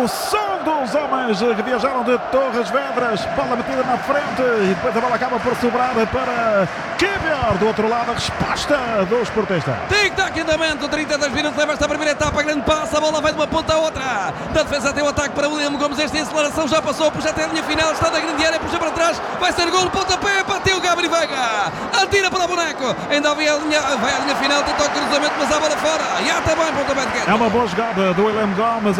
som dos homens que viajaram de Torres Vedras. Bola metida na frente e depois a bola acaba por sobrar para Kivior. Do outro lado, a resposta dos esportistas. Tic-tac, andamento, 32 minutos, leva esta primeira etapa, grande passo, a bola vai de uma ponta a outra. Da defesa tem o ataque para William Gomes, esta aceleração já passou, puxa até a linha final, está na grande área, puxa para trás, vai ser gol, pontapé, bateu Gabri Veiga, atira para o boneco, ainda vai à linha final, tentou o cruzamento, mas a bola fora, e há também pontapé de queda. É uma boa jogada do William Gomes,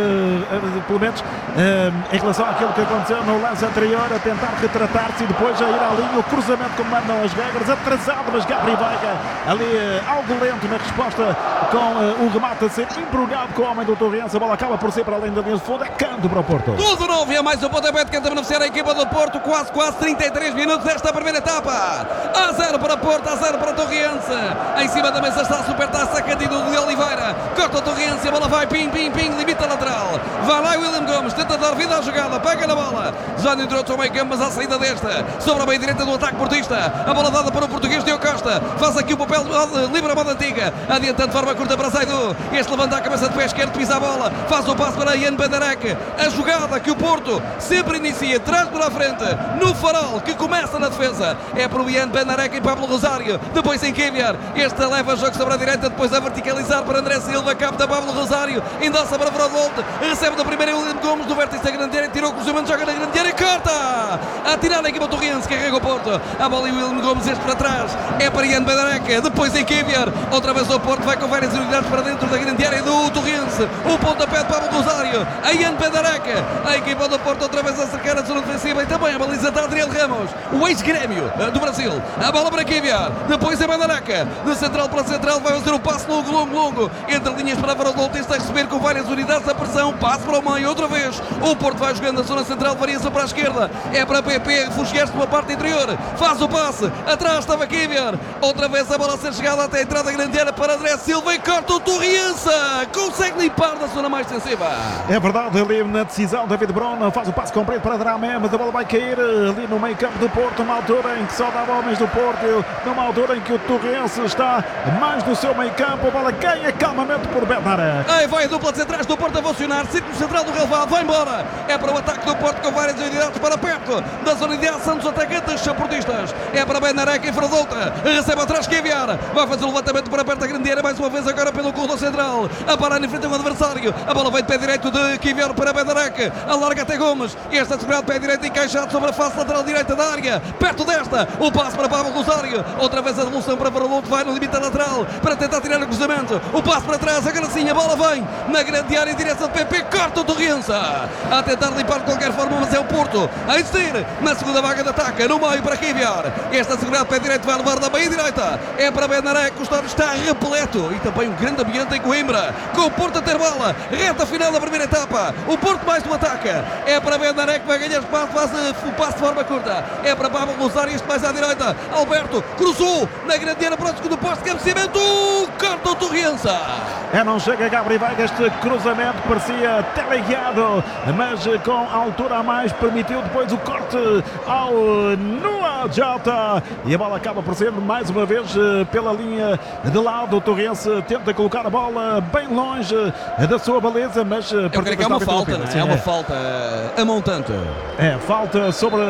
pelo menos em relação àquilo que aconteceu no lance anterior, a tentar retratar-se e depois a ir à linha, o cruzamento como mandam as regras, atrasado, mas Gabri Veiga ali algo lento na resposta, com o remate a ser embrulhado com o homem do Torrense. A bola acaba por ser para além da linha de fundo, é canto para o Porto. 12-9, é mais um pontapé de canto a beneficiar a equipa do Porto, quase 33 minutos desta primeira etapa. A 0 para Porto, a 0 para Torrense. Em cima da mesa está a Supertaça, Candido de Oliveira, corta o Torrense, a bola vai, pim, limita a lateral. Vai lá William Gomes, tenta dar vida à jogada, pega na bola. Já não entrou o meio campo, mas à saída desta, sobre a meia direita do ataque portista. A bola dada para o português Diogo Costa, faz aqui o papel livre a moda antiga, adiantando de forma curta para Zaidu. Este levanta a cabeça de pé esquerdo, pisa a bola, faz o passo para Ian Bendarek. A jogada que o Porto sempre inicia, traz para a frente, no farol, que começa na defesa, é para o Ian Bendarek e Pablo Rosário. Depois em Kivior, este leva jogo sobre a direita, depois a verticalizar para André Silva, capta Pablo Rosário, endossa para Frodolt, recebe da primeira William Gomes, do vértice da grande área, tirou o cruzamento, joga na grande área, corta! A tirar a equipa do Torrense, carrega o Porto, a bola e William Gomes, este para trás, é para Ian Bendarek, depois em Kivior, outra vez o Porto vai com várias unidades para dentro da grande área do Torrense, o pontapé de Pablo Rosário, a Ian Bendarek, a equipa do Porto outra vez a cercar a zona defensiva e também a baliza de Adriel Ramos, o ex-Grêmio do Brasil, a bola para Kivior, depois a Bendarek, de central para central, vai fazer o passo longo, entre linhas para Frodolt, está a receber com várias unidades a pressão, passo para o meio, outra vez, o Porto vai jogando a zona central, variação para a esquerda, é para PP, refugiar-se pela parte interior, faz o passe, atrás estava Kivior, outra vez a bola a ser chegada até a entrada da grande área para André Silva e corta o Torrense, consegue limpar da zona mais defensiva. É verdade, ali na decisão, David Bruno faz o passo comprido para Dramé, mas a bola vai cair ali no meio campo do Porto, numa altura em que só dá homens do Porto, numa altura em que o Torrense está mais no seu meio campo, a bola ganha calmamente por Bendarek. Aí vai a dupla de centrais do Porto a funcionar, círculo central do relevado, vai embora, é para o ataque do Porto com várias unidades para perto da zona de ação dos atacantes chaportistas, é para Bendarek e Frodolta, recebe atrás Kivior, vai fazer o levantamento para perto da grande área, mais uma vez agora pelo corredor central, a parar em frente ao adversário, a bola vai de pé direito de Kivior para Bendarek, alarga até Gomes, este a segurar de pé direito encaixado sobre a face lateral direita da área, perto desta, o passe para Pablo Rosário, outra vez a devolução para Frodolta, vai no limite lateral, para tentar tirar o cruzamento, o passe para trás, agora sim a bola vem na grande área em direção de PP, corta o Torrense, a tentar limpar de qualquer forma, mas é o Porto a insistir na segunda vaga de ataque, no meio para Kivior, este a segurar de pé direito, vai levar da meia direita, é para Bendarek, o estádio está repleto e também um grande ambiente em Coimbra, com o Porto a ter bola, reta final da primeira etapa, o Porto mais do ataque, é para Bendarek, vai ganhar espaço, faz o passo de forma curta, é para Pablo Rosário, este mais à direita, Alberto, cruzou na grande área para o segundo posto, cabeceamento, corta o Torrense. Não chega Gabri Veiga, este cruzamento parecia teleguiado, mas com altura a mais, permitiu depois o corte ao Noah Jota, e a bola acaba por ser mais uma vez pela linha de lado. O Torrense tenta colocar a bola bem longe da sua baliza, mas eu creio que é uma falta, é uma falta a montante. É, falta sobre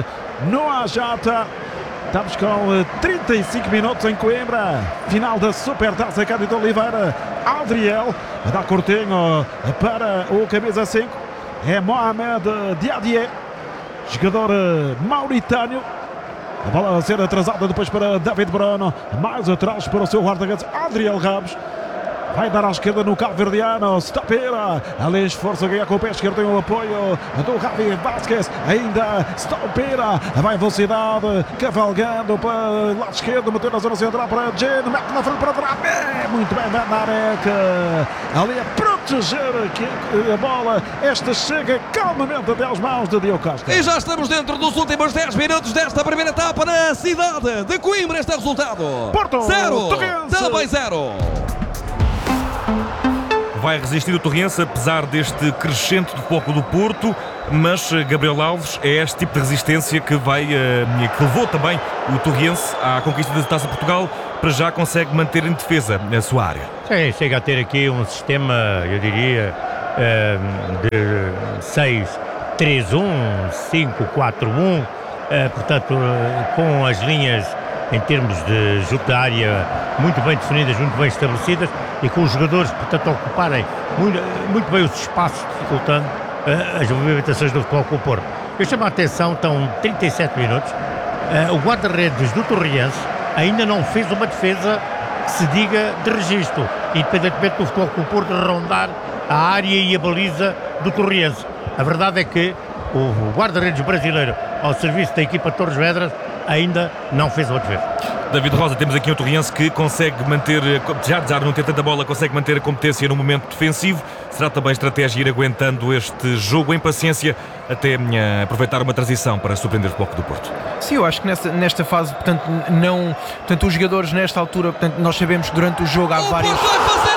Noah Jota. Estamos com 35 minutos em Coimbra, final da Supertaça, Cândido Oliveira, Adriel, dá curtinho para o camisa 5, é Mohamed Diadier, jogador mauritânio. A bola a ser atrasada depois para David Bruno, mais atrás para o seu guarda-redes Adriel Ramos. Vai dar à esquerda no cabo-verdiano, Stopera, ali esforço, ganha com o pé esquerdo, tem o apoio do Javi Vasquez, ainda Stopera, vai em velocidade, cavalgando para o lado esquerdo, meteu na zona central para Gene, mete na frente para Dramé, muito bem, Bendarek, ali a proteger aqui a bola, esta chega calmamente até às mãos de Diogo Costa. E já estamos dentro dos últimos 10 minutos desta primeira etapa na cidade de Coimbra, este é o resultado. Porto 0, Torrense também 0. Vai resistir o Torrense, apesar deste crescente do foco do Porto, mas Gabriel Alves é este tipo de resistência que levou também o Torrense à conquista da Taça de Portugal. Para já consegue manter em defesa a sua área. Sim, chega a ter aqui um sistema, eu diria, de 6-3-1, 5-4-1, portanto, com as linhas em termos de jogo da área muito bem definidas, muito bem estabelecidas e com os jogadores, portanto, a ocuparem muito bem os espaços, dificultando as movimentações do Futebol Clube do Porto. Eu chamo a atenção, estão 37 minutos, o guarda-redes do Torriense ainda não fez uma defesa que se diga de registro, independentemente do Futebol Clube do Porto rondar a área e a baliza do Torriense. A verdade é que o guarda-redes brasileiro, ao serviço da equipa de Torres Vedras, ainda não fez uma defesa. David Rosa, temos aqui um Torriense que consegue manter, já não ter tanta bola, consegue manter a competência no momento defensivo. Será também estratégia ir aguentando este jogo em paciência até aproveitar uma transição para surpreender o Futebol Clube do Porto. Sim, eu acho que nesta fase, portanto, os jogadores nesta altura, portanto, nós sabemos que durante o jogo há várias...